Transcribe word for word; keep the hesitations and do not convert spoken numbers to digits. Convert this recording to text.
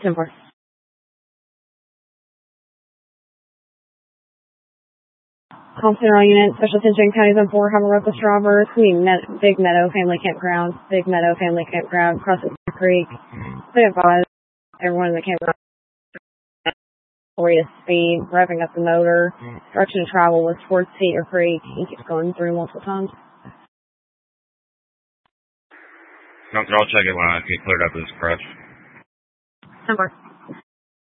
ten four. Thompson Row Unit, Special Attention, Counties on four, have a reckless driver, Queen Met- Big Meadow Family Campground, Big Meadow Family Campground, crossing the creek. Please advise everyone in the campground glorious speed, revving up the motor. Direction of travel was towards Cedar Creek. He keeps going through multiple times. I'll check it when I get cleared up of this crush. ten four.